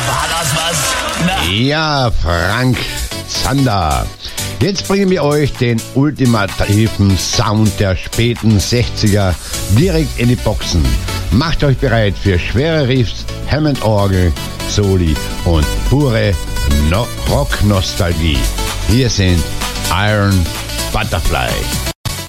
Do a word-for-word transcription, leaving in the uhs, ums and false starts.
War das was? Na? Ja, Frank Zander. Jetzt bringen wir euch den ultimativen Sound der späten sechziger direkt in die Boxen. Macht euch bereit für schwere Riffs, Hammond-Orgel, Soli und pure no- Rock-Nostalgie. Hier sind Iron Butterfly.